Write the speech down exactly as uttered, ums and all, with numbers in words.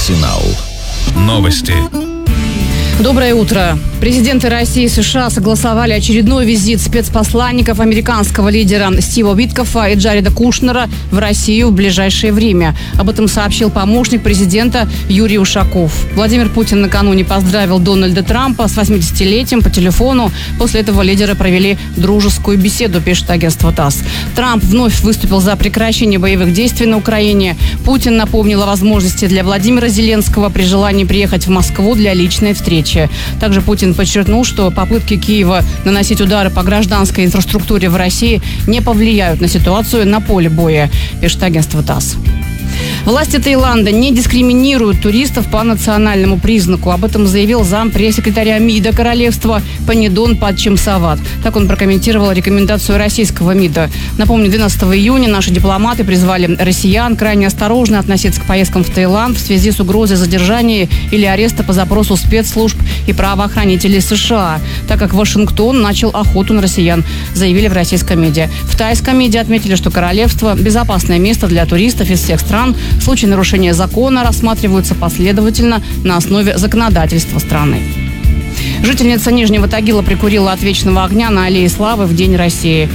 Арсенал. Новости. Доброе утро. Президенты России и США согласовали очередной визит спецпосланников американского лидера Стива Уиткофа и Джареда Кушнера в Россию в ближайшее время. Об этом сообщил помощник президента Юрий Ушаков. Владимир Путин накануне поздравил Дональда Трампа с восьмидесятилетием по телефону. После этого лидеры провели дружескую беседу, пишет агентство ТАСС. Трамп вновь выступил за прекращение боевых действий на Украине. Путин напомнил о возможности для Владимира Зеленского при желании приехать в Москву для личной встречи. Также Путин подчеркнул, что попытки Киева наносить удары по гражданской инфраструктуре в России не повлияют на ситуацию на поле боя, пишет агентство ТАСС. Власти Таиланда не дискриминируют туристов по национальному признаку. Об этом заявил зампресс-секретаря МИДа королевства Панидон Падчимсават. Так он прокомментировал рекомендацию российского МИДа. Напомню, двенадцатого июня наши дипломаты призвали россиян крайне осторожно относиться к поездкам в Таиланд в связи с угрозой задержания или ареста по запросу спецслужб и правоохранителей США, так как Вашингтон начал охоту на россиян, заявили в российском МИДе. В тайском МИДе отметили, что королевство – безопасное место для туристов из всех стран. Случаи нарушения закона рассматриваются последовательно на основе законодательства страны. Жительница Нижнего Тагила прикурила от вечного огня на Аллее Славы в День России.